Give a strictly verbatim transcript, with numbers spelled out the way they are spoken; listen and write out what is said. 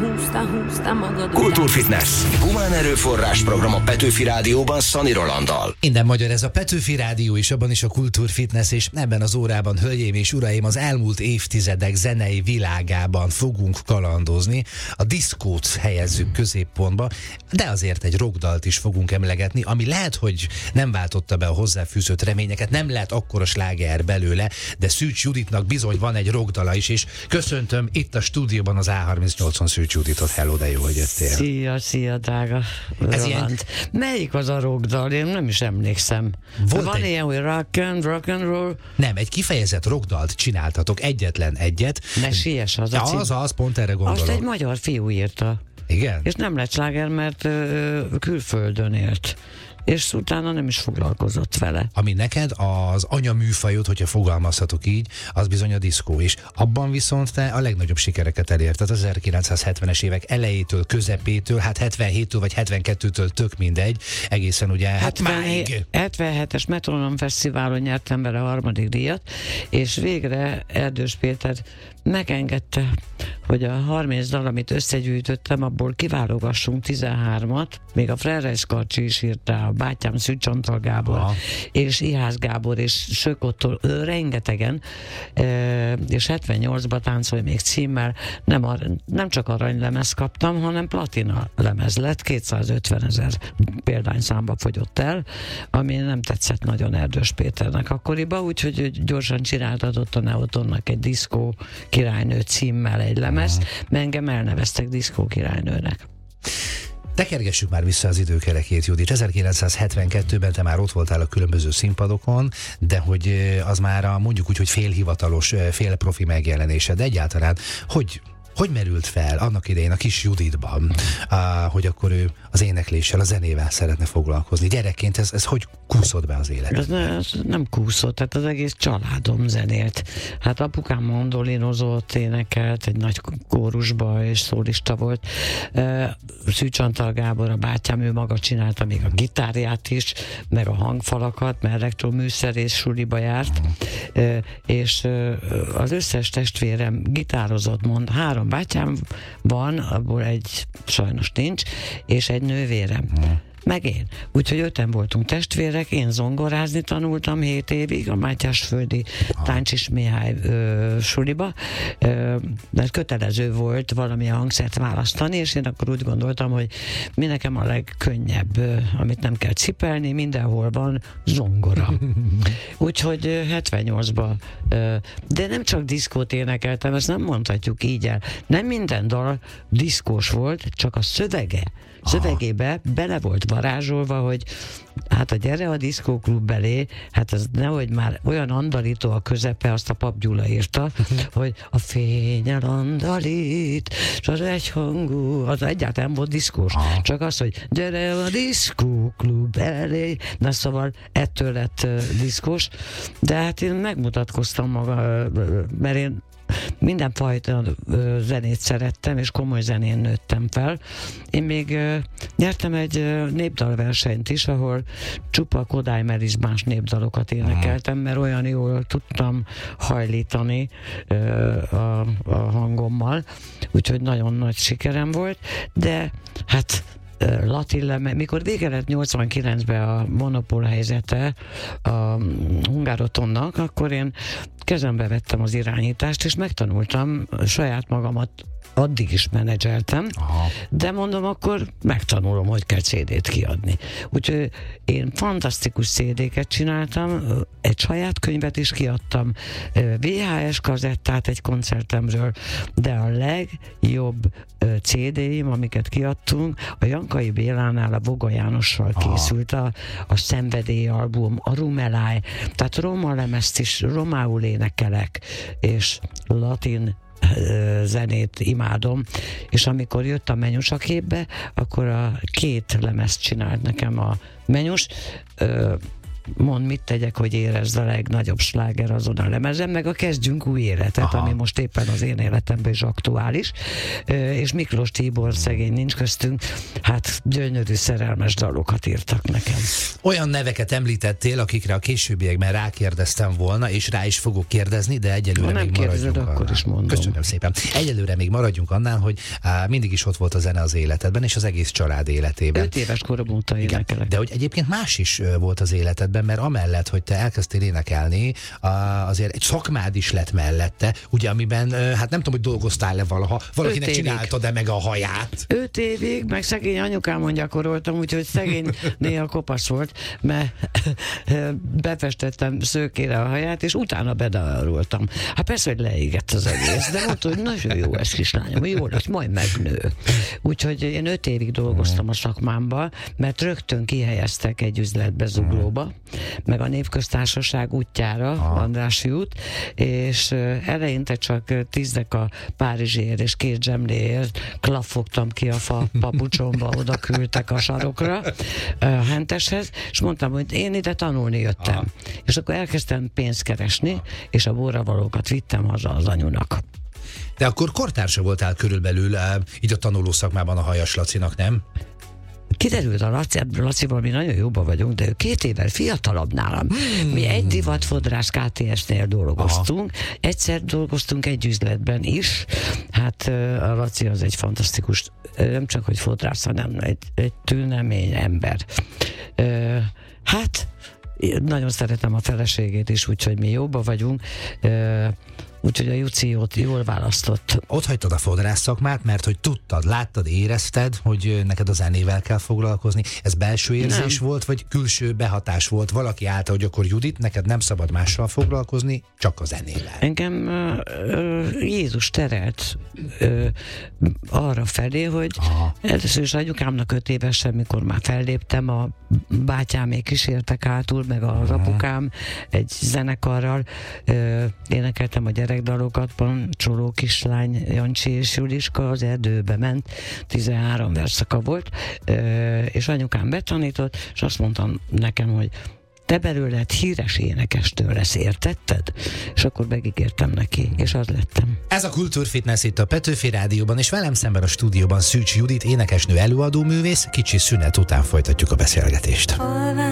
húzta, húzta magad. Kultúrfitness. Humán erőforrás program a Petőfi Rádióban Szani Rolanddal. Minden magyar, ez a Petőfi Rádió, és abban is a Kultúrfitness, és ebben az órában, hölgyeim és uraim, az elmúlt évtizedek zenei világában fogunk kalandozni. A diszkót helyezzük középpontba, de azért egy rockdalt is fogunk emlegetni, ami lehet, hogy nem váltotta be a hozzáfűzött reményeket, nem lehet akkora sláger belőle, de Szűcs Juditnak bizony van egy rockdala is, és köszöntöm itt a stúdióban az á harmincnyolcon Szűcs Juditot. Hello, de jó, hogy jöttél. Szia, szia, drága Roland. Ilyen... Melyik az a rockdal? Én nem is emlékszem. Volt van egy... ilyen, hogy rock and, rock and roll? Nem, egy kifejezett rockdalt csináltatok, egyetlen egyet. Messies az a ja, cím. az, az, pont erre gondolom. Azt egy magyar fiú írta. Igen? És nem lett sláger, mert ö, külföldön élt. És utána nem is foglalkozott vele. Ami neked az anyaműfajod, hogyha fogalmazhatok így, az bizony a diszkó, és abban viszont te a legnagyobb sikereket elérted az ezerkilencszázhetvenes évek elejétől, közepétől, hát hetvenhéttől vagy hetvenkettőtől tök mindegy, egészen ugye, hát máig. hetvenhetes Metronom Fesztiválon nyertem vele a harmadik díjat, és végre Erdős Péter megengedte, hogy a harminc dal, amit összegyűjtöttem, abból kiválogassunk tizenhármat, még a Frerres Karcsi is írta, a bátyám Szűcs Antal Gábor, aha, és Ihász Gábor, és Sökottól, rengetegen, e, és hetvennyolcban Táncolj még címmel nem, a, nem csak aranylemez kaptam, hanem platina lemez lett, kétszázötven ezer példányszámba fogyott el, ami nem tetszett nagyon Erdős Péternek akkoriban, úgyhogy gyorsan csináltatott a Neotonnak egy diszkó királynő címmel egy lemez, mert engem elneveztek diszkó királynőnek. Tekergessük már vissza az időkerekét, Judit. ezerkilencszázhetvenkettőben te már ott voltál a különböző színpadokon, de hogy az már a, mondjuk úgy, hogy félhivatalos, fél profi megjelenésed. De egyáltalán, hogy Hogy merült fel annak idején a kis Juditban, uh, hogy akkor ő az énekléssel, a zenével szeretne foglalkozni? Gyerekként ez, ez hogy kúszott be az életbe? Ez, ne, ez nem kúszott, tehát az egész családom zenélt. Hát apukám mandolinozott, énekelt egy nagy kórusba, és szólista volt. Uh, Szűcs Antal Gábor, a bátyám, ő maga csinálta még a gitárját is, meg a hangfalakat, mert elektroműszerész suliba járt, uh, és uh, az összes testvérem gitározott, mond, három bátyám van, abból egy sajnos nincs, és egy nővérem. Hmm. Meg én. Úgyhogy öten voltunk testvérek, én zongorázni tanultam hét évig a Mátyásföldi Táncsis Mihály ö, suliba, ö, mert kötelező volt valamilyen hangszert választani, és én akkor úgy gondoltam, hogy mi nekem a legkönnyebb, ö, amit nem kell cipelni, mindenhol van zongora. Úgyhogy hetvennyolcban, ö, de nem csak diszkót énekeltem, ezt nem mondhatjuk így el. Nem minden dal diszkós volt, csak a szövege. Szövegébe bele volt varázsolva, hogy hát a gyere a diszkóklub belé, hát ez nehogy már olyan andalító a közepe, azt a Pap Gyula írta, hogy a fényel andalít, és az egyhangú, az egyáltalán volt diszkós. Csak az, hogy gyere a diszkóklub elé, na szóval ettől lett uh, diszkós, de hát én megmutatkoztam maga, uh, mert én mindenfajta uh, zenét szerettem, és komoly zenén nőttem fel. Én még uh, nyertem egy uh, népdalversenyt is, ahol csupa Kodály Merizmás népdalokat énekeltem, mert olyan jól tudtam hajlítani uh, a, a hangommal, úgyhogy nagyon nagy sikerem volt, de hát latin lemez, mikor vége lett nyolcvankilencben a monopól helyzete a Hungárotonnak, akkor én kezembe vettem az irányítást, és megtanultam saját magamat, addig is menedzseltem, aha, de mondom, akkor megtanulom, hogy kell cé dét kiadni. Úgyhogy én fantasztikus cé déket csináltam, egy saját könyvet is kiadtam, vé há es kazettát egy koncertemről, de a legjobb cé déim, amiket kiadtunk, a Jankai Bélánál a Voga Jánossal készült a, a Szenvedély album, a Rumeláj, tehát roma lemezt is romául énekelek, és latin zenét imádom, és amikor jött a Menyus a képbe, akkor a két lemezt csinált nekem a Menyus, mond, mit tegyek, hogy érezd a legnagyobb sláger azon a lemezen, meg a Kezdjünk új életet, aha, ami most éppen az én életemben is aktuális, és Miklós Tibor, szegény nincs köztünk, hát gyönyörű szerelmes dalokat írtak nekem. Olyan neveket említettél, akikre a későbbiekben rákérdeztem volna, és rá is fogok kérdezni, de egyelőre ha nem még kérdezed, maradjunk akkor annál. is mondom. Köszönöm szépen. Egyelőre még maradjunk annál, hogy á, mindig is ott volt a zene az életedben, és az egész család életében. Öt éves korom óta énekelek. De hogy egyébként más is volt az életedben, mert amellett, hogy te elkezdtél énekelni, azért egy szakmád is lett mellette, ugye, amiben, hát nem tudom, hogy dolgoztál-e valaha, valakinek csináltad-e meg a haját? Öt évig, meg szegény anyukámon gyakoroltam, úgyhogy szegény néha kopasz volt, mert befestettem szőkére a haját, és utána bedaloltam. Hát persze, hogy leégett az egész, de mondta, hogy nagyon jó ez, kislányom, jó lesz, majd megnő. Úgyhogy én öt évig dolgoztam a szakmámban, mert rögtön kihelyeztek egy üzletbe Zuglóba, meg a Népköztársaság útjára, Andrássy út, és eleinte csak tíznek a Párizsiért és két zsemléért klaffogtam ki a fa papucsomba, oda küldtek a sarokra, a Henteshez, és mondtam, hogy én ide tanulni jöttem. Aha. És akkor elkezdtem pénzt keresni, aha, és a borravalókat vittem haza az anyunak. De akkor kortársa voltál körülbelül így a tanuló szakmában a Hajas Lacinak, nem? Kiderült a Laci, Lacival mi nagyon jóban vagyunk, de ő két évvel fiatalabb nálam. Hmm. Mi egy divatfodrász ká té es-nél dolgoztunk, aha, egyszer dolgoztunk egy üzletben is, hát a Laci az egy fantasztikus, nem csak hogy fodrász, hanem egy, egy tűnemény ember. Hát nagyon szeretem a feleségét is, úgyhogy mi jóban vagyunk. Úgyhogy a Juciót jól választott. Ott hagytad a fodrász szakmát, mert hogy tudtad, láttad, érezted, hogy neked a zenével kell foglalkozni. Ez belső érzés nem volt, vagy külső behatás volt? Valaki állta, hogy akkor Judit, neked nem szabad mással foglalkozni, csak a zenével. Engem uh, uh, Jézus terelt uh, arra felé, hogy aha, először is anyukámnak öt évesen, mikor már felléptem, a bátyámék kísértek átul, meg az aha, apukám egy zenekarral uh, énekeltem a gyerek dalokat, Csoló kislány, Jancsi és Juliska az erdőbe ment, tizenhárom verszaka volt, és anyukám betanított, és azt mondtam nekem, hogy te belőled híres énekesnő lesz, értetted? És akkor megígértem neki, és az lettem. Ez a Kultúrfitness itt a Petőfi Rádióban, és velem szemben a stúdióban Szűcs Judit, énekesnő, előadó művész. Kicsi szünet után folytatjuk a beszélgetést.